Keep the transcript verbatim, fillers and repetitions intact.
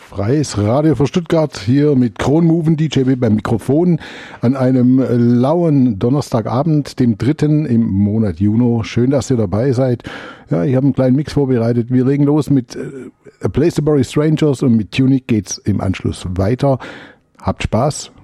Freies Radio für Stuttgart hier mit Kronmoven D J B beim Mikrofon an einem lauen Donnerstagabend, dem dritten im Monat Juni. Schön, dass ihr dabei seid. Ja, ich habe einen kleinen Mix vorbereitet. Wir legen los mit A Place to Bury Strangers und mit Tunic geht's im Anschluss weiter. Habt Spaß.